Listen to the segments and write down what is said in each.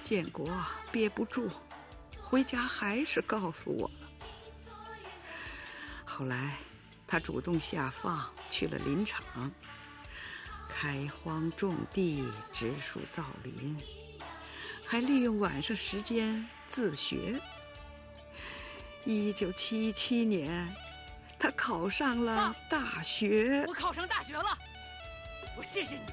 建国憋不住，回家还是告诉我了。后来他主动下放去了林场，开荒种地，植树造林，还利用晚上时间自学。1977年，他考上了大学。 我考上大学了，我谢谢你。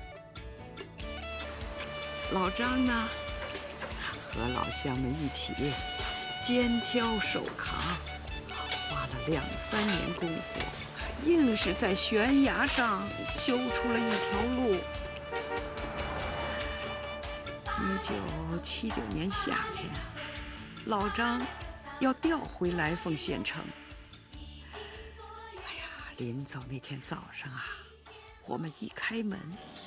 老张呢，和老乡们一起肩挑手扛，花了2、3年功夫，硬是在悬崖上修出了一条路。1979年夏天，老张要调回来凤县城。哎呀，临走那天早上啊，我们一开门，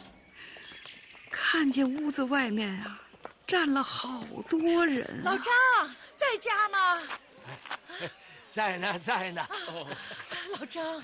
看见屋子外面啊站了好多人。 老张在家吗？ 在呢，在呢。 老张，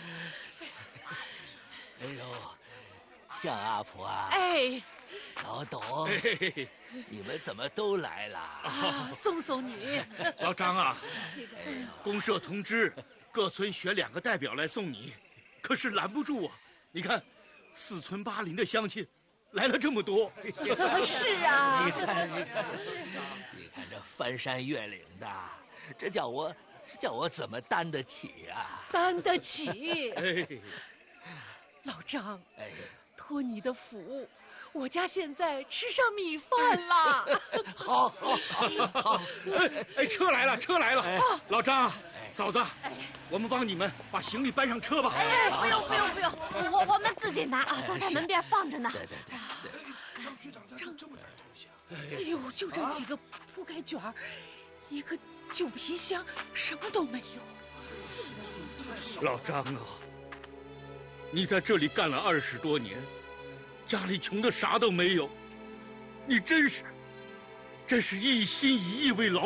哎呦，向阿婆啊！ 哎， 老董，你们怎么都来了？ 送送你。 老张啊，公社通知各村选2个代表来送你，可是拦不住啊！你看，4村8邻的乡亲来了这么多。 是啊， 你看这翻山越岭的，这叫我怎么担得起啊？ 担得起。 哎， 老张， 哎， 托你的福，我家现在吃上米饭了。 好， 哎，车来了，车来了！老张，嫂子，我们帮你们把行李搬上车吧。 哎，不用，我们自己拿啊，都在门边放着呢。 对。 张局长家这么点东西啊！ 哎呦，就这几个铺盖卷儿，一个旧皮箱，什么都没有。 老张啊，你在这里干了20多年，家里穷的啥都没有，你真是一心一意为老